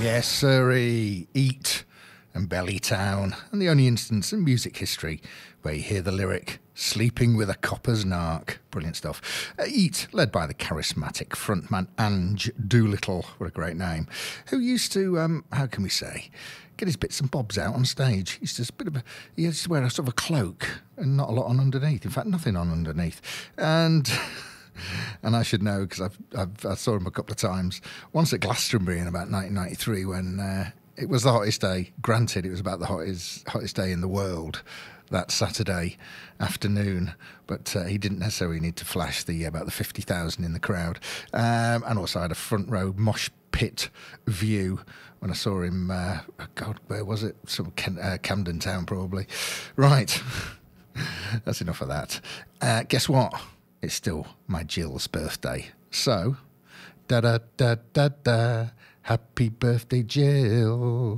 Yes, sirree. Eat and Bellytown, and the only instance in music history where you hear the lyric, sleeping with a copper's narc. Brilliant stuff. Eat, led by the charismatic frontman Ange Doolittle, what a great name, who used to, how can we say, get his bits and bobs out on stage. He used to wear a sort of a cloak and not a lot on underneath. In fact, nothing on underneath. And I should know because I saw him a couple of times. Once at Glastonbury in about 1993 when it was the hottest day. Granted, it was about the hottest day in the world that Saturday afternoon, but he didn't necessarily need to flash about the 50,000 in the crowd. And also I had a front row mosh pit view when I saw him, God, where was it? Camden Town, probably. Right. That's enough of that. Guess what? It's still my Jill's birthday. So, da-da-da-da-da, happy birthday, Jill.